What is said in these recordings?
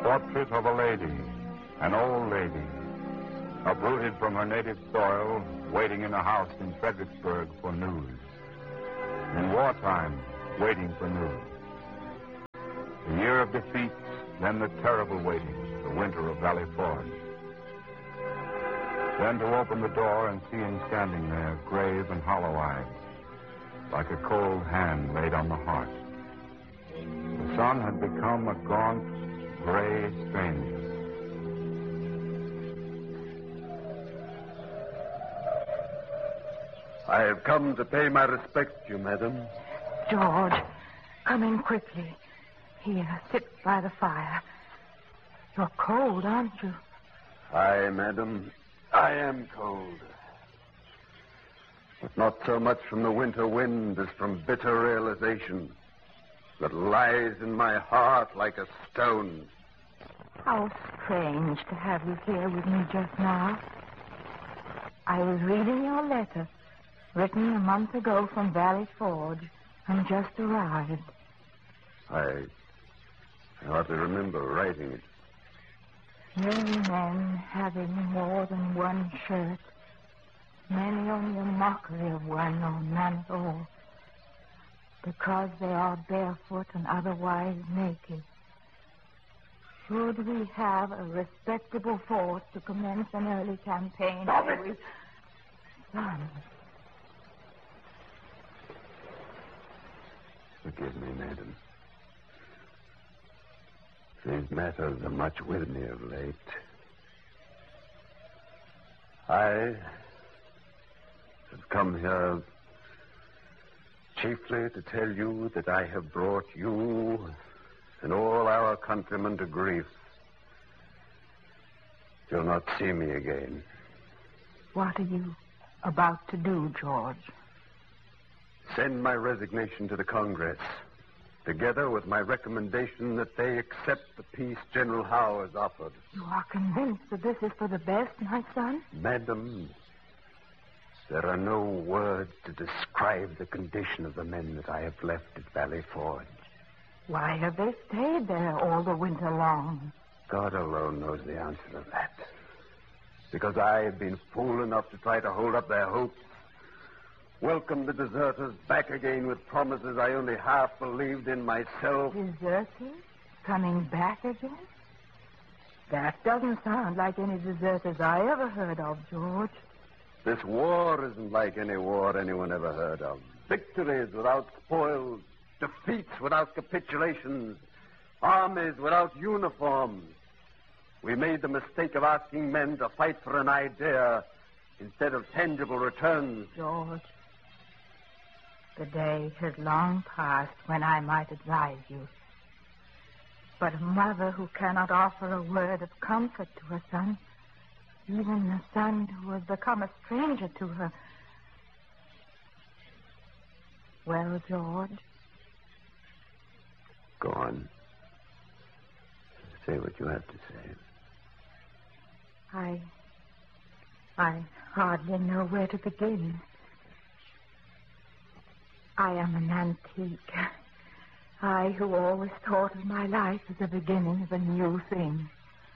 portrait of a lady, an old lady, uprooted from her native soil, waiting in a house in Fredericksburg for news. In wartime, waiting for news. The year of defeat, then the terrible waiting, the winter of Valley Forge. Then to open the door and see him standing there, grave and hollow-eyed, like a cold hand laid on the heart. The sun had become a gaunt, gray stranger. I have come to pay my respects to you, madam. George, come in quickly. Here, sit by the fire. You're cold, aren't you? Aye, madam, I am cold. But not so much from the winter wind as from bitter realization that lies in my heart like a stone. How strange to have you here with me just now. I was reading your letter, written a month ago from Valley Forge, and just arrived. I hardly remember writing it. Many men having more than one shirt. Many only a mockery of one or none at all. Because they are barefoot and otherwise naked. Should we have a respectable force to commence an early campaign? Stop it! Son. Forgive me, madam. These matters are much with me of late. I have come here chiefly to tell you that I have brought you and all our countrymen to grief. You'll not see me again. What are you about to do, George? Send my resignation to the Congress, together with my recommendation that they accept the peace General Howe has offered. You are convinced that this is for the best, my son? Madam, there are no words to describe the condition of the men that I have left at Valley Forge. Why have they stayed there all the winter long? God alone knows the answer to that. Because I have been fool enough to try to hold up their hopes, welcome the deserters back again with promises I only half believed in myself. Deserters? Coming back again? That doesn't sound like any deserters I ever heard of, George. This war isn't like any war anyone ever heard of. Victories without spoils, defeats without capitulations, armies without uniforms. We made the mistake of asking men to fight for an idea instead of tangible returns. George, the day has long passed when I might advise you. But a mother who cannot offer a word of comfort to her son, even a son who has become a stranger to her. Well, George? Go on. Say what you have to say. I hardly know where to begin. I am an antique. I who always thought of my life as the beginning of a new thing.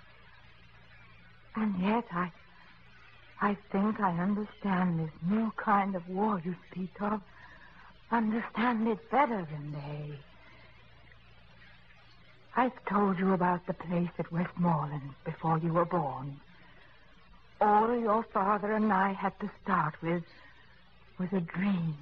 And yet I think I understand this new kind of war you speak of. Understand it better than they. I've told you about the place at Westmoreland before you were born. All your father and I had to start with was a dream.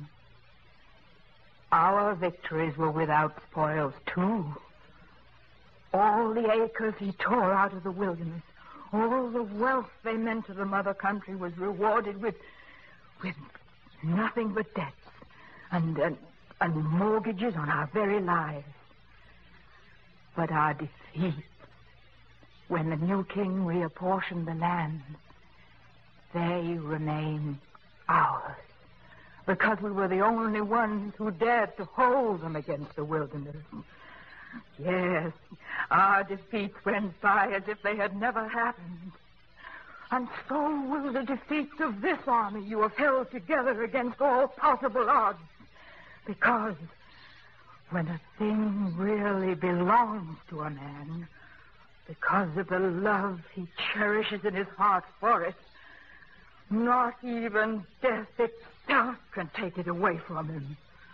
Our victories were without spoils, too. All the acres he tore out of the wilderness, all the wealth they meant to the mother country was rewarded with nothing but debts and mortgages on our very lives. But our defeat, when the new king reapportioned the land, they remained ours, because we were the only ones who dared to hold them against the wilderness. Yes, our defeats went by as if they had never happened. And so will the defeats of this army you have held together against all possible odds. Because when a thing really belongs to a man, because of the love he cherishes in his heart for it. Not even death itself can take it away from him.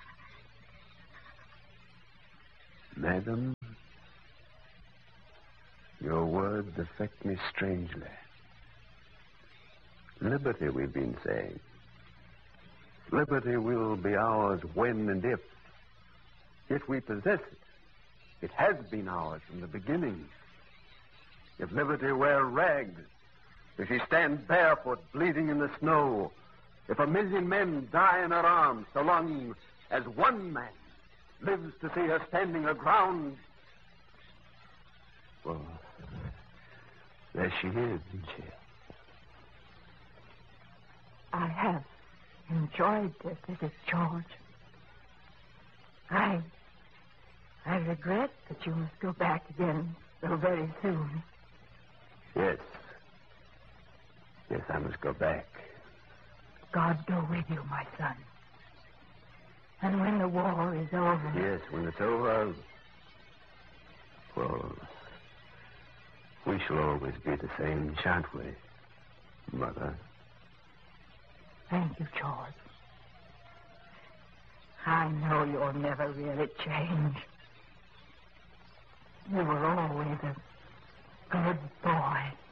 Madam, your words affect me strangely. Liberty, we've been saying. Liberty will be ours when and if we possess it. It has been ours from the beginning. If liberty wear rags, if she stand barefoot, bleeding in the snow, if 1,000,000 men die in her arms, so long as one man lives to see her standing aground, well, there she is, isn't she? I have enjoyed this visit, George. I regret that you must go back again so very soon. Yes. Yes, I must go back. God go with you, my son. And when the war is over... Yes, when it's over, well, we shall always be the same, shan't we, Mother? Thank you, George. I know you'll never really change. You were always a good boy.